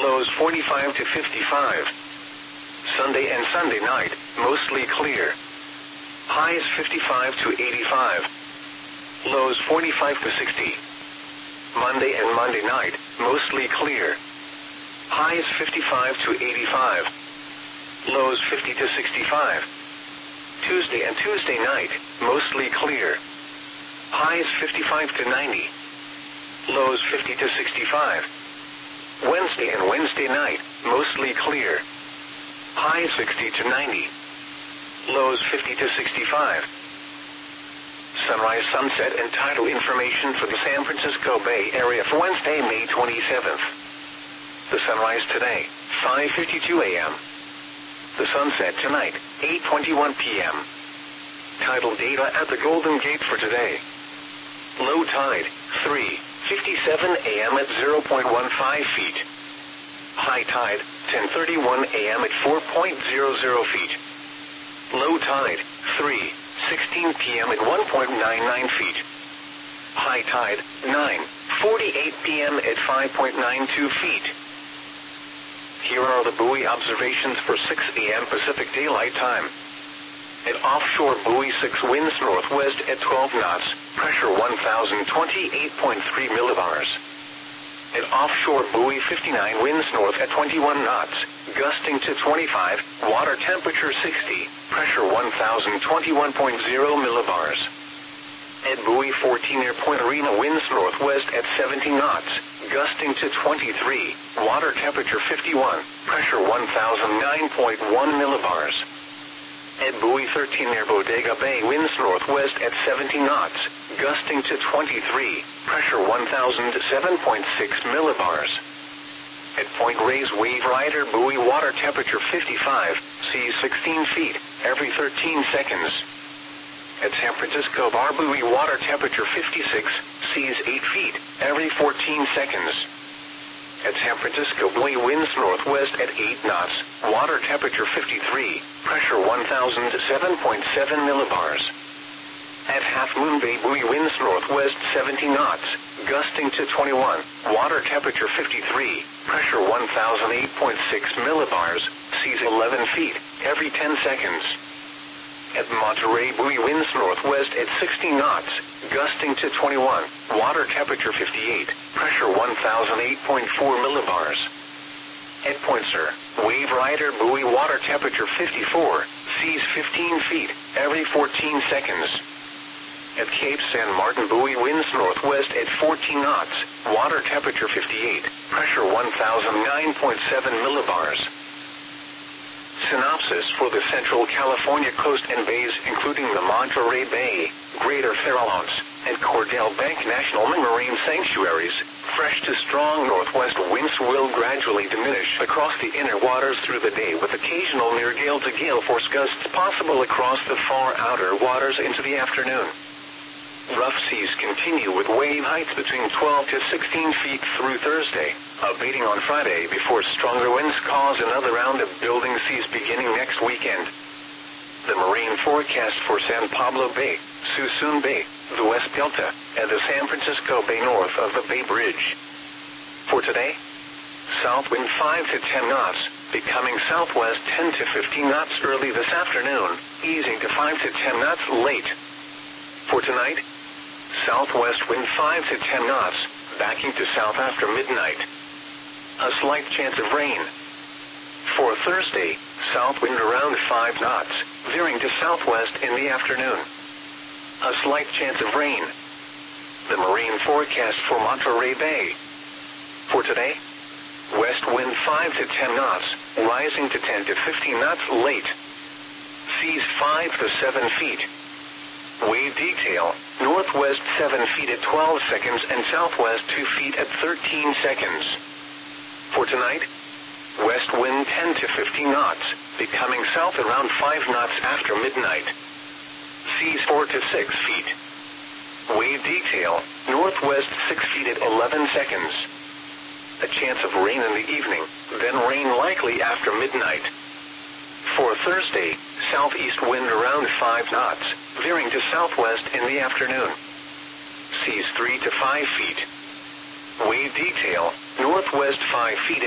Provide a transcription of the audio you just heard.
lows 45 to 55. Sunday and Sunday night, mostly clear. Highs 55 to 85. Lows 45 to 60. Monday and Monday night, mostly clear. Highs 55 to 85. Lows 50 to 65. Tuesday and Tuesday night, mostly clear. Highs 55 to 90. Lows 50 to 65. Wednesday and Wednesday night, mostly clear. Highs 60 to 90. Lows 50 to 65. Sunrise, sunset, and tidal information for the San Francisco Bay Area for Wednesday, May 27th. The sunrise today, 5:52 a.m. The sunset tonight, 8:21 p.m. Tidal data at the Golden Gate for today. Low tide, 3:57 a.m. at 0.15 feet. High tide, 10:31 a.m. at 4.00 feet. Low tide, 3:16 p.m. at 1.99 feet. High tide, 9:48 p.m. at 5.92 feet. Here are the buoy observations for 6 a.m. Pacific Daylight Time. At offshore buoy 6 winds northwest at 12 knots, pressure 1,028.3 millibars. At offshore buoy 59 winds north at 21 knots, gusting to 25, water temperature 60, pressure 1,021.0 millibars. At buoy 14 near Point Arena winds northwest at 70 knots, gusting to 23, water temperature 51, pressure 1,009.1 millibars. At buoy 13 near Bodega Bay winds northwest at 70 knots, gusting to 23, pressure 1,007.6 millibars. At Point Reyes Wave Rider buoy water temperature 55, seas 16 feet, every 13 seconds. At San Francisco Bar buoy water temperature 56, seas 8 feet, every 14 seconds. At San Francisco buoy winds northwest at 8 knots, water temperature 53, pressure 1,007.7 millibars. At Half Moon Bay buoy winds northwest 70 knots, gusting to 21, water temperature 53, pressure 1,008.6 millibars, seas 11 feet, every 10 seconds. At Monterey buoy winds northwest at 60 knots, gusting to 21, water temperature 58, pressure 1,008.4 millibars. At Point Sur, Wave Rider buoy water temperature 54, seas 15 feet, every 14 seconds. At Cape San Martin buoy winds northwest at 14 knots, water temperature 58, pressure 1,009.7 millibars. Synopsis for the Central California coast and bays including the Monterey Bay, Greater Farallones, and Cordell Bank National Marine Sanctuaries. Fresh to strong northwest winds will gradually diminish across the inner waters through the day with occasional near gale to gale force gusts possible across the far outer waters into the afternoon. Rough seas continue with wave heights between 12 to 16 feet through Thursday, abating on Friday before stronger winds cause another round of building seas beginning next weekend. The marine forecast for San Pablo Bay, Suisun Bay, the West Delta, and the San Francisco Bay north of the Bay Bridge. For today, south wind 5 to 10 knots, becoming southwest 10 to 15 knots early this afternoon, easing to 5 to 10 knots late. For tonight, southwest wind 5 to 10 knots, backing to south after midnight. A slight chance of rain. For Thursday, south wind around 5 knots, veering to southwest in the afternoon. A slight chance of rain. The marine forecast for Monterey Bay. For today, west wind 5 to 10 knots, rising to 10 to 15 knots late. Seas 5 to 7 feet. Wave detail, northwest 7 feet at 12 seconds and southwest 2 feet at 13 seconds. For tonight, west wind 10 to 15 knots, becoming south around 5 knots after midnight. Seas 4 to 6 feet. Wave detail, northwest 6 feet at 11 seconds. A chance of rain in the evening, then rain likely after midnight. For Thursday, southeast wind around 5 knots, veering to southwest in the afternoon. Seas 3 to 5 feet. Wave detail, northwest 5 feet